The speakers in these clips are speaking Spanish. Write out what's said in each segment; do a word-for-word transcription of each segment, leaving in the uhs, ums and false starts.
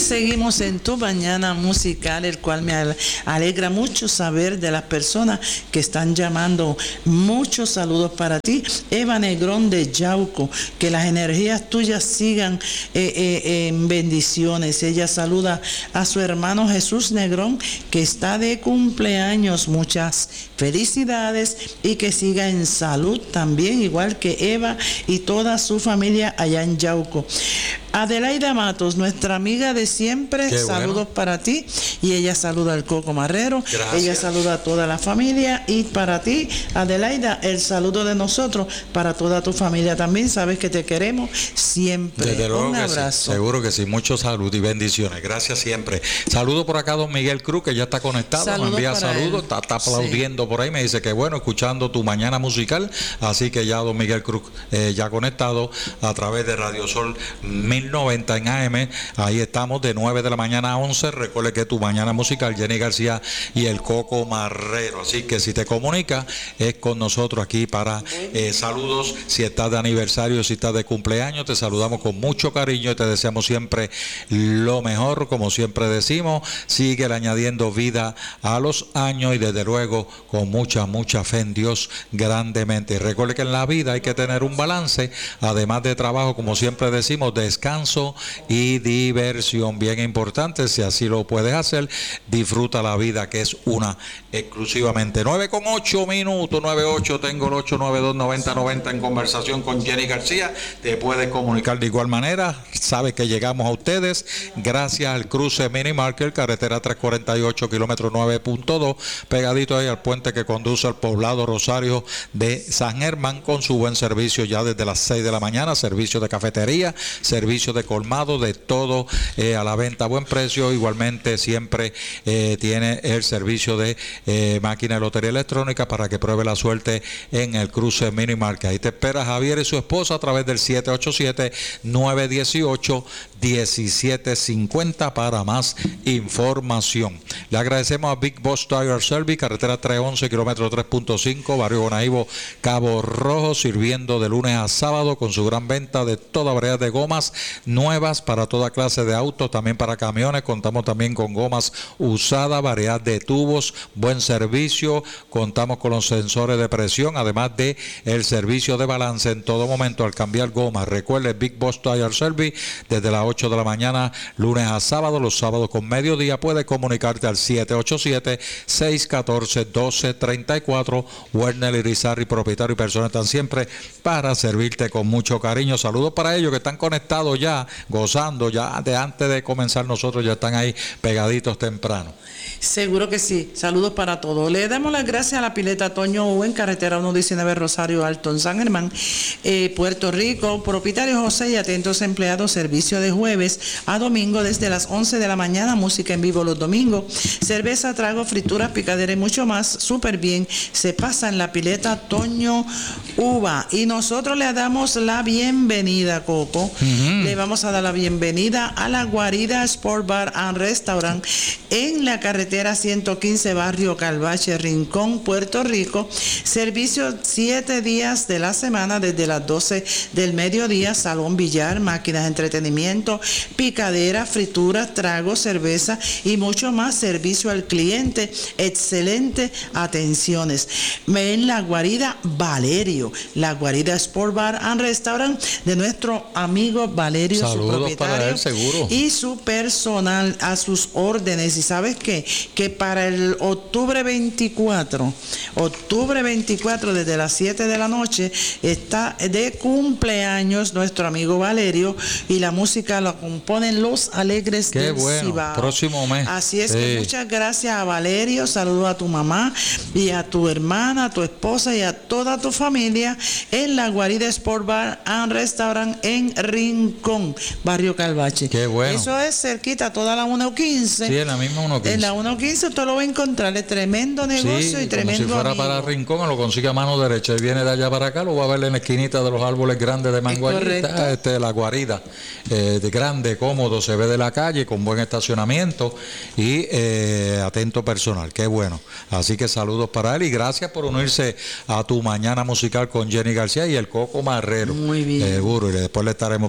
Seguimos en tu mañana musical, el cual me alegra mucho saber de las personas que están llamando. Muchos saludos para ti, Eva Negrón de Yauco, que las energías tuyas sigan eh, eh, en bendiciones. Ella saluda a su hermano Jesús Negrón, que está de cumpleaños. Muchas felicidades y que siga en salud también, igual que Eva y toda su familia allá en Yauco. Adelaida Matos, nuestra amiga de siempre, Qué saludos bueno. para ti, y ella saluda al Coco Marrero. Gracias. Ella saluda a toda la familia, y para ti, Adelaida, el saludo de nosotros para toda tu familia también. Sabes que te queremos siempre. Desde luego un que abrazo. sí, seguro que sí, mucho salud y bendiciones, gracias siempre. Saludo por acá a don Miguel Cruz, que ya está conectado, Saludos me envía para saludos, él. está, está aplaudiendo sí. por ahí, me dice que bueno, escuchando tu mañana musical, así que ya don Miguel Cruz eh, ya conectado a través de Radio Sol mil noventa en A M, ahí estamos de nueve de la mañana a once. Recuerde que tu mañana musical, Jenny García y el Coco Marrero, así que si te comunica es con nosotros aquí para eh, saludos. Si estás de aniversario, si estás de cumpleaños, te saludamos con mucho cariño y te deseamos siempre lo mejor, como siempre decimos. Sigue añadiendo vida a los años y desde luego con mucha mucha fe en Dios grandemente. Y recuerde que en la vida hay que tener un balance, además de trabajo, como siempre decimos, descanso y diversión, bien importante. Si así lo puedes hacer, disfruta la vida, que es una exclusivamente. Nueve con ocho minutos, nueve ocho, tengo el ocho nueve dos noventa noventa en conversación con Jenny García. Te puedes comunicar de igual manera, sabes que llegamos a ustedes gracias al cruce Mini Market, carretera trescientos cuarenta y ocho, kilómetro nueve punto dos, pegadito ahí al puente que conduce al poblado Rosario de San Germán, con su buen servicio ya desde las seis de la mañana, servicio de cafetería, servicio de colmado, de todo eh, a la venta a buen precio. Igualmente siempre eh, tiene el servicio de eh, máquina de lotería electrónica para que pruebe la suerte en el cruce Mini Market. Ahí te espera Javier y su esposa a través del siete ocho siete, nueve uno ocho, uno siete cinco cero para más información. Le agradecemos a Big Boss Tire Service, carretera trescientos once, kilómetro tres punto cinco, barrio Bonaibo, Cabo Rojo, sirviendo de lunes a sábado con su gran venta de toda variedad de gomas nuevas para toda clase de autos, también para camiones. Contamos también con gomas usadas, variedad de tubos, buen servicio. Contamos con los sensores de presión, además de el servicio de balance en todo momento al cambiar gomas. Recuerde, Big Boss Tire Service desde las ocho de la mañana, lunes a sábado, los sábados con mediodía. Puedes comunicarte al siete ocho siete, seis uno cuatro, uno dos tres cuatro. Werner Irizarry, propietario y personas, están siempre para servirte con mucho cariño. Saludos para ellos que están conectados ya, gozando ya de antes de comenzar. Nosotros ya están ahí pegaditos temprano. Seguro que sí. Saludos para todos. Le damos las gracias a la pileta Toño U en carretera ciento diecinueve Rosario Alto en San Germán, eh, Puerto Rico. Propietario José y atentos empleados, servicio de jueves a domingo desde las once de la mañana, música en vivo los domingos, cerveza, trago, frituras, picadera y mucho más. Súper bien. Se pasa en la pileta Toño Uva. Y nosotros le damos la bienvenida, Coco. Uh-huh. Le vamos a dar la bienvenida a la Guarida Sport Bar and Restaurant en la carretera ciento quince, barrio Calvache, Rincón, Puerto Rico. Servicio siete días de la semana desde las doce del mediodía. Salón billar, máquinas de entretenimiento, picadera, frituras, tragos, cerveza y mucho más. Servicio al cliente, excelente atenciones. En la Guarida Valerio, la Guarida Sport Bar and Restaurant de nuestro amigo Valerio, saludos, su propietario, para él, seguro, y su personal a sus órdenes. Y sabes qué, que para el octubre veinticuatro, octubre veinticuatro desde las siete de la noche está de cumpleaños nuestro amigo Valerio, y la música la componen Los Alegres Qué del bueno, Cibao. Próximo mes. Así es, sí. Que muchas gracias a Valerio, saludos a tu mamá y a tu hermana, a tu esposa y a toda tu familia en la Guarida Sport Bar and Restaurant en Rincón, barrio Calvache. Qué bueno. Eso es cerquita, toda la uno quince. Sí, en la misma uno quince. En la uno quince usted lo va a encontrar, es tremendo negocio, sí, y tremendo como si fuera amigo. Para Rincón, lo consigue a mano derecha y viene de allá para acá, lo va a ver en la esquinita de los árboles grandes de mango. Allí está este, la guarida, eh, de grande, cómodo, se ve de la calle, con buen estacionamiento y eh, atento personal. Qué bueno. Así que saludos para él y gracias por unirse a tu mañana musical con Jenny García y el Coco Marrero. Muy bien. Seguro, y después le estaremos por allá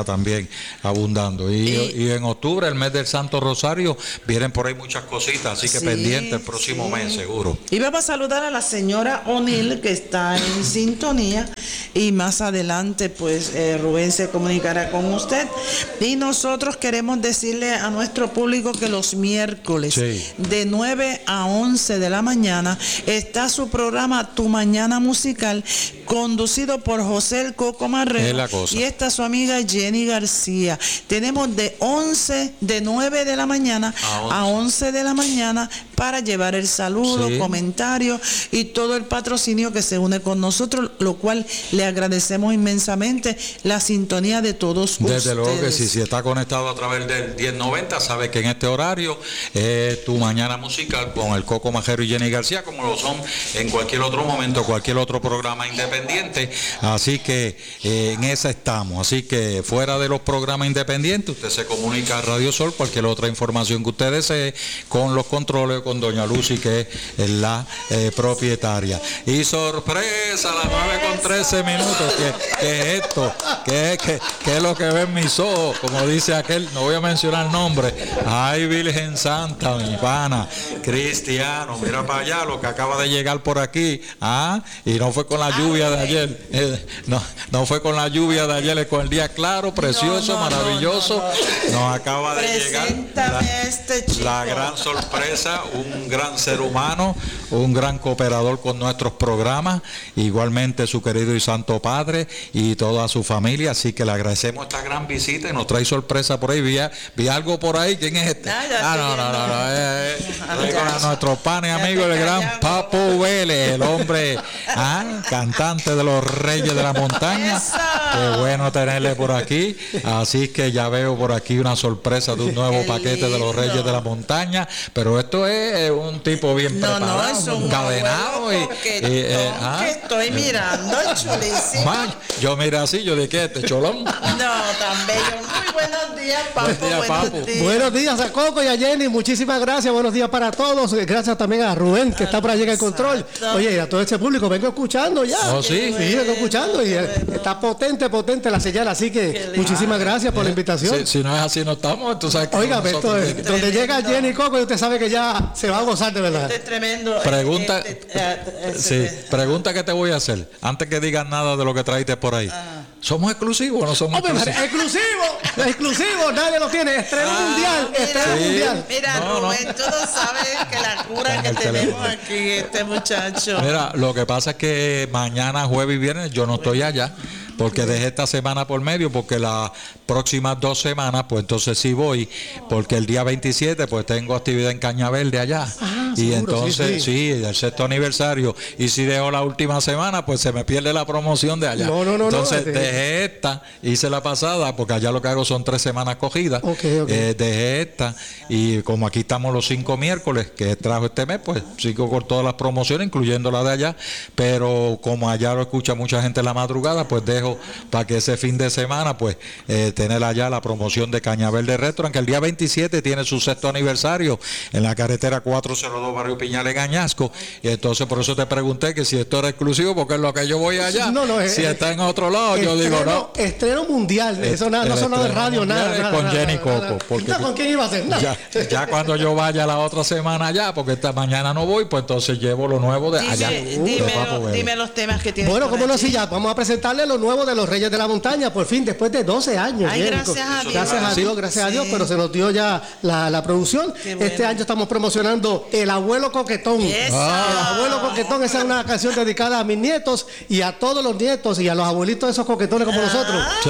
también abundando. Y, y, y en octubre, el mes del Santo Rosario, vienen por ahí muchas cositas, así que sí, pendiente el próximo sí. mes, seguro. Y vamos a saludar a la señora O'Neill, que está en sintonía, y más adelante, pues, eh, Rubén se comunicará con usted. Y nosotros queremos decirle a nuestro público que los miércoles, sí. de nueve a once de la mañana, está su programa Tu Mañana Musical, conducido por José el Coco Marrero, y está su amiga Jenny García. Tenemos de once, de nueve de la mañana a once de la mañana para llevar el saludo, sí. comentarios y todo el patrocinio que se une con nosotros, lo cual le agradecemos inmensamente la sintonía de todos ustedes. Desde luego que sí, si está conectado a través del diez noventa, sabe que en este horario es Tu Mañana Musical con el Coco Majero y Jenny García, como lo son en cualquier otro momento, cualquier otro programa independiente. Así que eh, en esa estamos. Así que fuera de los programas independientes, usted se comunica a Radio Sol, cualquier otra información que usted desee, con los controles, con doña Lucy, que es la eh, propietaria. Y sorpresa, a las nueve con trece minutos. ¿Qué, qué es esto? ¿Qué, qué, ¿Qué es lo que ven mis ojos? Como dice aquel, no voy a mencionar el nombre. Ay, Virgen Santa, mi pana, Cristiano, mira para allá lo que acaba de llegar por aquí. Ah, y no fue con la lluvia de ayer. Eh, no, no fue con la lluvia de ayer, es con el día claro, precioso, no, no, maravilloso. No, no, no. Nos acaba de Preséntame llegar la, este chico. la gran sorpresa, un gran ser humano, un gran cooperador con nuestros programas, igualmente su querido y santo padre y toda su familia. Así que le agradecemos esta gran visita y nos trae sorpresa por ahí. Vi, vi algo por ahí. ¿Quién es este? Ah, ah no, no, no, no, eh, eh, a nuestro pan y amigo, el gran Papo Vélez, el hombre ah, cantante de los Reyes de la Montaña. Qué bueno tenerle por aquí. Así que ya veo por aquí una sorpresa de un nuevo paquete de los Reyes de la Montaña. Pero esto es un tipo bien no, preparado, no, es un encadenado. Y, que, y, eh, no, ah. que estoy mirando, chulísimo. Man, yo mira así, yo de qué, este cholón. No, tan bello. Muy buenos días, Papo. Buenos días, buenos, Papo. días. buenos días a Coco y a Jenny. Muchísimas gracias. Buenos días para todos. Gracias también a Rubén, que está por allí en el control. Oye, y a todo este público, vengo escuchando ya. Oh, sí. Sí, vengo escuchando. Y bueno. Está potente, potente la señal. Así que muchísimas gracias por la invitación. Si, si no es así, no estamos. Tú sabes que Oiga, esto es, donde llega Jenny y Coco, usted sabe que ya se va a gozar de verdad. Este es tremendo. Pregunta, este, este, este, sí, pregunta que te voy a hacer antes que digas nada de lo que traíste por ahí. Ah. ¿Somos exclusivos o no somos Hombre, exclusivos? Exclusivo, exclusivo, nadie lo tiene. Estreno ah, mundial, mira, estreno sí. mundial. Mira, no, Rubén, no. tú no sabes que la cura que tenemos aquí, este muchacho. Mira, lo que pasa es que mañana, jueves y viernes, yo no estoy allá. Porque dejé esta semana por medio, porque las próximas dos semanas, pues entonces sí voy, porque el día veintisiete, pues tengo actividad en Cañaverde allá. Ah, y seguro, entonces, sí, sí, el sexto aniversario. Y si dejo la última semana, pues se me pierde la promoción de allá. No, no, no. Entonces no, dejé esta, hice la pasada, porque allá lo que hago son tres semanas cogidas. Okay, okay. Eh, dejé esta, y como aquí estamos los cinco miércoles, que trajo este mes, pues sigo con todas las promociones, incluyendo la de allá. Pero como allá lo escucha mucha gente en la madrugada, pues dejo para que ese fin de semana pues eh, tener allá la promoción de Cañaverde Restaurant, que el día veintisiete tiene su sexto aniversario en la carretera cuatrocientos dos Barrio Piñales, Gañasco. Y entonces por eso te pregunté que si esto era exclusivo, porque es lo que yo voy allá. No, no, si es, está en otro lado, yo digo no. Estreno mundial, eso nada, no sonó de radio, nada, nada. Con nada, Jenny nada, Coco. nada. Porque ¿Con quién iba a hacer? Nada. Ya, ya cuando yo vaya la otra semana allá, porque esta mañana no voy, pues entonces llevo lo nuevo de dime, allá. Dime, uh, dime los temas que tienes. Bueno, como no, si ya vamos a presentarle lo nuevo de los Reyes de la Montaña, por fin, después de doce años. Ay, gracias a Dios. Gracias a Dios, gracias sí. a Dios, pero se nos dio ya la, la producción. Bueno. Este año estamos promocionando El Abuelo Coquetón. Ah. El Abuelo Coquetón, esa es una canción dedicada a mis nietos y a todos los nietos y a los abuelitos de esos coquetones como ah. nosotros. Sí.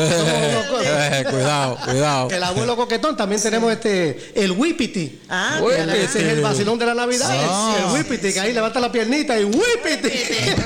Eh, cuidado, cuidado. El Abuelo Coquetón, también sí. tenemos este, el Whippity. Ah, ese es el vacilón de la Navidad. Sí, el sí, Whippity, sí, que ahí levanta la piernita y Whippity.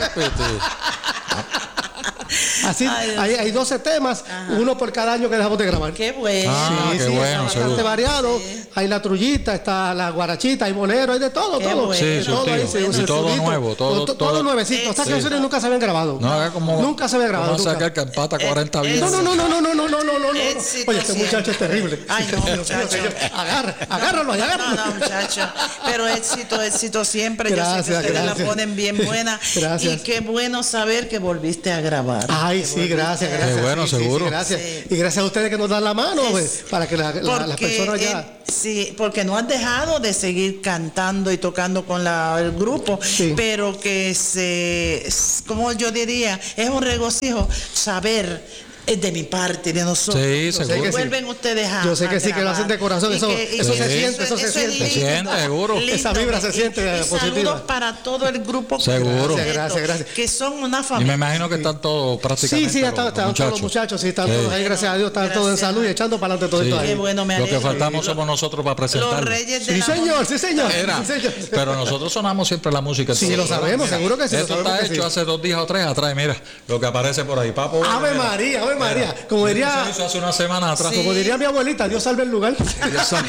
Así, Ay, hay, hay doce temas, ajá. uno por cada año que dejamos de grabar. Qué bueno. Ah, sí, qué sí, bueno, está bastante variado. Sí. Hay la trullita, está la guarachita, hay bolero, hay de todo, qué todo. Bueno. Sí, de todo, ahí, sí, se, todo sudito, nuevo, todo, todo, todo, todo nuevecito. Estas sí. canciones nunca se habían grabado. No, como, nunca se había grabado. Vamos a sacar que empata cuarenta eh, no, no, no, no, no, no, no, no, no, no. Oye, este muchacho es terrible. Ay, no, muchacho. Agarra, agárralo, agárralo. No, no, muchacho. Pero éxito, éxito siempre. Gracias, yo sé que ustedes gracias. la ponen bien buena. Gracias. Y qué bueno saber que volviste a grabar. Ay, Ay, sí, gracias, gracias. Qué bueno, sí, sí, seguro. sí, gracias. Sí. Y gracias a ustedes que nos dan la mano, Es, pues, para que la, la, las personas ya... Eh, sí, porque no has dejado de seguir cantando y tocando con la, el grupo, Sí. pero que se, como yo diría, es un regocijo saber es de mi parte, de nosotros. Sí, sé seguro. que sí. Vuelven ustedes a Yo sé que a sí, que lo grabar. hacen de corazón, Y eso- que- y eso que se siente, eso se es siente. lindo, Se siente, seguro. lindo. Esa vibra se Y- siente, y, eh, y positiva. saludos para todo el grupo. Seguro. completo, Gracias, gracias, Que son una Y me familia. imagino que están todos prácticamente. Sí, sí, ya los- están, los están todos los muchachos, sí, están Sí. todos ahí, gracias a Dios, están todos en Gracias. salud y echando para adelante todo Sí. esto Qué ahí. bueno, me Lo que alegro. faltamos somos nosotros para Los presentarlo. reyes de Sí, la señor, sí, señor. Era. Sí, señor. Pero nosotros sonamos siempre la música. en Sí, todo lo el programa. sabemos, Mira, seguro que sí, lo Esto sabemos está que hecho sí. hace dos días o tres atrás. Mira lo que aparece por ahí. Papo, Ave mira. María, Ave María. Como Se diría, hizo hace una semana atrás. como diría mi abuelita, Dios salve el lugar. Dios sabe.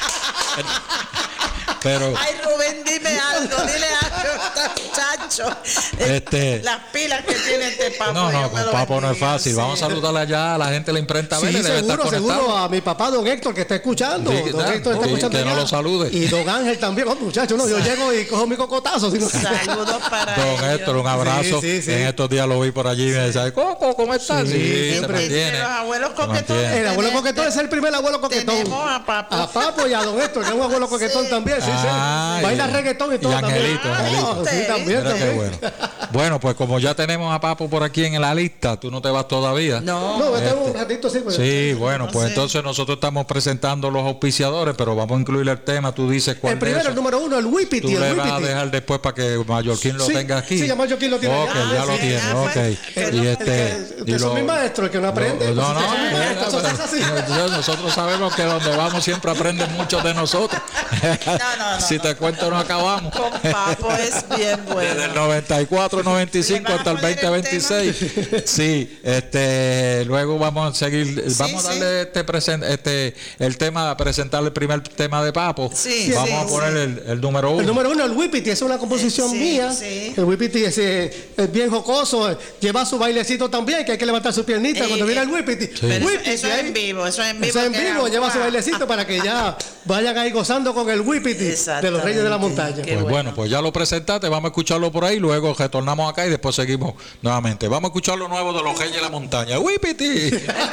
Pero Ay, Rubén, dime algo, dile algo, muchacho. Este- Las pilas que tiene este papo. no, no, Dios me con lo Papo no es bendiga, fácil. sí. Vamos a saludarle allá a la gente de la imprenta Sí, verde. Debe estar seguro, conectado. seguro a mi papá, don Héctor, que está escuchando. Sí, Don que- Héctor está que- escuchando. que no allá. lo salude. Y don Ángel también. Oh, muchachos, no, yo llego y cojo mi cocotazo. sino- Saludos para Don ellos. Héctor, un abrazo. Sí, sí, sí. En estos días lo vi por allí y me decía, Coco, ¿cómo estás? Sí, Sí, se siempre. mantiene. Los abuelos Se coquetones. mantiene. El abuelo Tenemos- coquetón es el primer abuelo coquetón. Tenemos a Papo. A Papo y a don Héctor, que es un abuelo coquetón también. Sí, Ah, sí. Baila y- reggaetón y todo y también. Angelito, Ah, Angelito. sí, también, Mira qué también. bueno. Bueno, pues como ya tenemos a Papo por aquí en la lista, tú no te vas todavía. No, No, este es un ratito, sí. Pues. Sí, bueno, pues sé. entonces nosotros estamos presentando los auspiciadores, pero vamos a incluir el tema. Tú dices cuál El de primero, esos el número uno, el tú Whippity, el le vas a Whippity. dejar después para que Mallorquín lo Sí, tenga aquí. sí, ya Mallorquín lo tiene Ok, ya. ya Sí, lo sí, tiene, ya, ok. pues, que Y no- este... Ustedes y son lo- mis maestros, el que no aprende. No, no, Ustedes son mis no, maestros, eso es así. no, nosotros sabemos que donde vamos siempre aprenden muchos de nosotros. no, no, si no. te cuento no acabamos. con Papo es bien Desde el bueno. noventa y cuatro, noventa y ¿Le cinco vas a hasta el poner veinte el veintiséis. Sí, este, luego vamos a seguir, Sí, vamos a sí. darle este, presen- este, el tema, a presentar el primer tema de Papo. Sí, vamos sí, a poner sí. el, el número uno. El número uno, el Whippity, es una composición Sí, mía. sí. El Whippity es, eh, es bien jocoso, eh, lleva su bailecito también, que hay que levantar su piernita Eh, cuando viene eh, el Whippity. Pero eso- Whippity, eso es ahí. en vivo, eso es en vivo. Eso es en que vivo, era- lleva su bailecito para que ya vayan ahí gozando con el Whippity de los Reyes de la Montaña. Qué Pues bueno. bueno. pues ya lo presentaste, vamos a escucharlo por ahí, luego retornamos acá y después seguimos nuevamente. Vamos a escuchar lo nuevo de los Reyes de la Montaña. ¡Whippity!